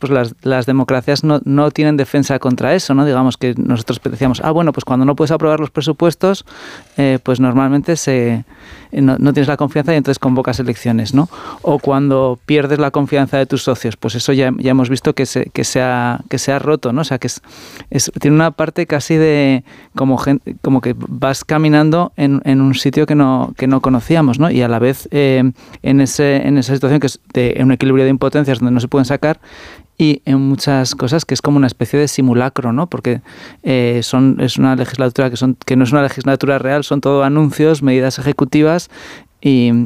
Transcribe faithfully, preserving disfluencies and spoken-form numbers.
pues las, las democracias no, no tienen defensa contra eso, ¿no? Digamos que nosotros decíamos, ah, bueno, pues cuando no puedes aprobar los presupuestos, eh, pues normalmente se, no, no tienes la confianza y entonces convocas elecciones, ¿no? O cuando pierdes la confianza de tus socios, pues eso ya, ya hemos visto que se, que se ha, que se ha roto, ¿no? O sea, que es, es, tiene una parte casi de como, gente, como que vas caminando en, en un sitio que no, que no conocíamos, ¿no? Y a la vez eh, en, ese, en esa situación que es de un equilibrio de impotencias donde no se pueden sacar, y en muchas cosas que es como una especie de simulacro, ¿no? Porque eh, son, es una legislatura que, son, que no es una legislatura real, son todo anuncios, medidas ejecutivas y,